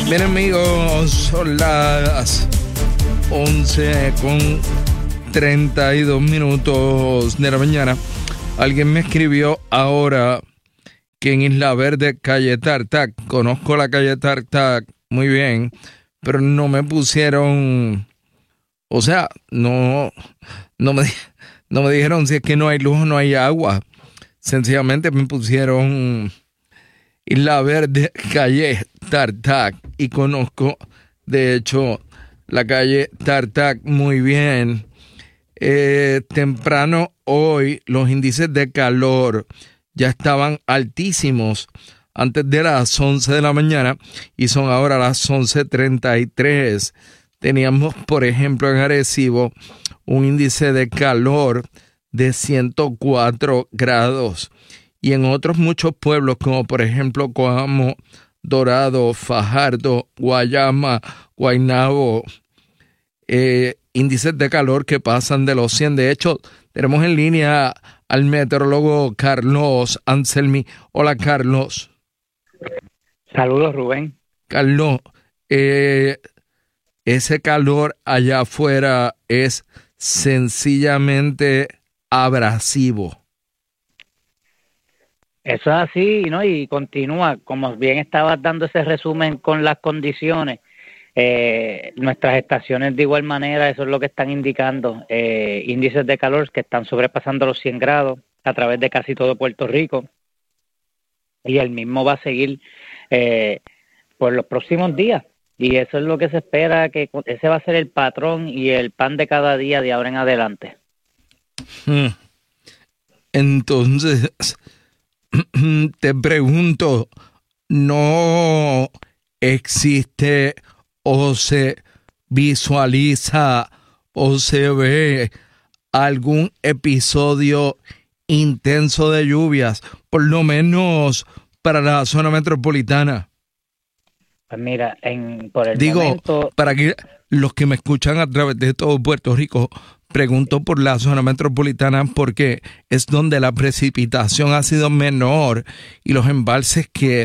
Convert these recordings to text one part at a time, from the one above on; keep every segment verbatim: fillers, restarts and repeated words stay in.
Bien, amigos, son las once con treinta y dos minutos de la mañana. Alguien me escribió ahora que en Isla Verde, calle Tartac, conozco la calle Tartac muy bien, pero no me pusieron, o sea, no, no me, no me dijeron si es que no hay luz o no hay agua. Sencillamente me pusieron Isla Verde, calle Tartac, y conozco, de hecho, la calle Tartac muy bien. Eh, temprano hoy los índices de calor ya estaban altísimos antes de las once de la mañana y son ahora las once treinta y tres. Teníamos, por ejemplo, en Arecibo un índice de calor de ciento cuatro grados. Y en otros muchos pueblos, como por ejemplo Coamo, Dorado, Fajardo, Guayama, Guaynabo, eh, índices de calor que pasan de los cien. De hecho, tenemos en línea al meteorólogo Carlos Anselmi. Hola, Carlos. Saludos, Rubén. Carlos, eh, ese calor allá afuera es sencillamente abrasivo. Eso es así, ¿no? Y continúa, como bien estabas dando ese resumen con las condiciones, eh, nuestras estaciones de igual manera, eso es lo que están indicando, eh, índices de calor que están sobrepasando los cien grados a través de casi todo Puerto Rico, y el mismo va a seguir eh, por los próximos días, y eso es lo que se espera, que ese va a ser el patrón y el pan de cada día de ahora en adelante. Hmm. Entonces, te pregunto, ¿no existe o se visualiza o se ve algún episodio intenso de lluvias, por lo menos para la zona metropolitana? Pues mira, en, por el Digo, momento... para que los que me escuchan a través de todo Puerto Rico, pregunto por la zona metropolitana porque es donde la precipitación ha sido menor y los embalses que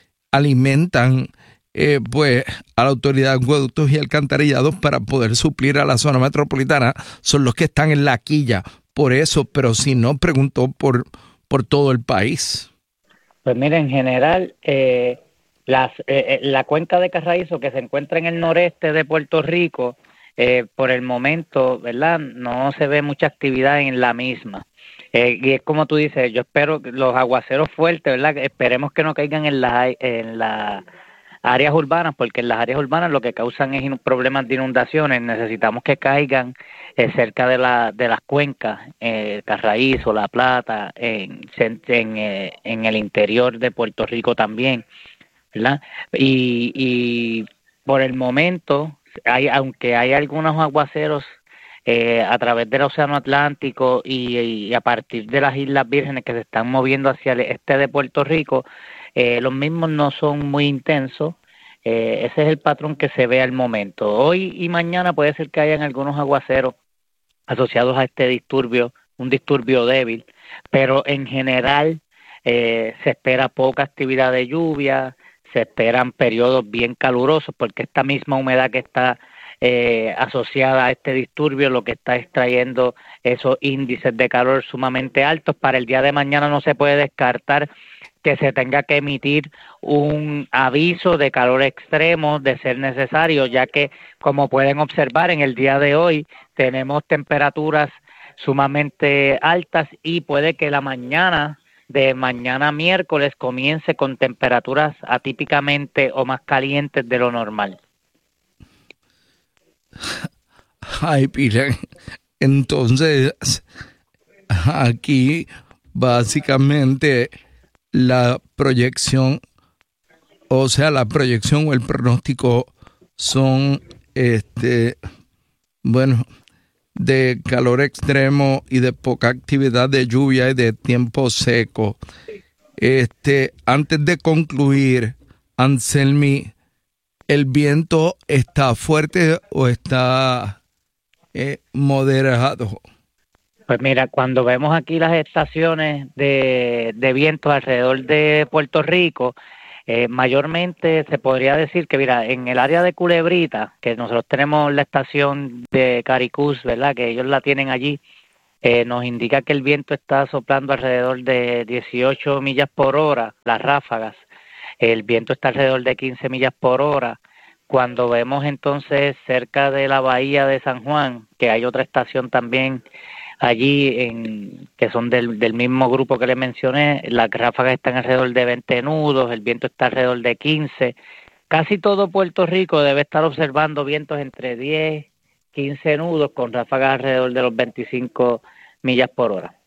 alimentan eh, pues a la autoridad de acueductos y alcantarillados para poder suplir a la zona metropolitana son los que están en la quilla. Por eso, pero si no, pregunto por, por todo el país. Pues mira, en general, eh, las, eh, la cuenca de Carraízo, que se encuentra en el noreste de Puerto Rico, Eh, por el momento, ¿verdad? No se ve mucha actividad en la misma. Eh, y es como tú dices, yo espero que los aguaceros fuertes, ¿verdad? Esperemos que no caigan en las en las áreas urbanas, porque en las áreas urbanas lo que causan es problemas de inundaciones. Necesitamos que caigan eh, cerca de la de las cuencas, eh, Carraízo, La Plata, en, en, eh, en el interior de Puerto Rico también, ¿verdad? Y, y por el momento... Hay, aunque hay algunos aguaceros eh, a través del Océano Atlántico y, y a partir de las Islas Vírgenes que se están moviendo hacia el este de Puerto Rico, eh, los mismos no son muy intensos. Eh, ese es el patrón que se ve al momento. Hoy y mañana puede ser que hayan algunos aguaceros asociados a este disturbio, un disturbio débil, pero en general eh, se espera poca actividad de lluvia. Se esperan periodos bien calurosos porque esta misma humedad que está eh, asociada a este disturbio lo que está extrayendo esos índices de calor sumamente altos. Para el día de mañana no se puede descartar que se tenga que emitir un aviso de calor extremo de ser necesario, ya que, como pueden observar, en el día de hoy tenemos temperaturas sumamente altas y puede que la mañana de mañana miércoles comience con temperaturas atípicamente o más calientes de lo normal. Ay, Pilar, entonces aquí básicamente la proyección, o sea, la proyección o el pronóstico son, este, bueno, de calor extremo y de poca actividad de lluvia y de tiempo seco. Este, antes de concluir, Anselmi, ¿el viento está fuerte o está eh, moderado? Pues mira, cuando vemos aquí las estaciones de, de vientos alrededor de Puerto Rico, Eh, mayormente se podría decir que, mira, en el área de Culebrita, que nosotros tenemos la estación de Caricús, ¿verdad?, que ellos la tienen allí, eh, nos indica que el viento está soplando alrededor de dieciocho millas por hora, las ráfagas. El viento está alrededor de quince millas por hora. Cuando vemos entonces cerca de la bahía de San Juan, que hay otra estación también allí, en, que son del, del mismo grupo que le mencioné, las ráfagas están alrededor de veinte nudos, el viento está alrededor de quince. Casi todo Puerto Rico debe estar observando vientos entre diez, quince nudos con ráfagas alrededor de los veinticinco millas por hora.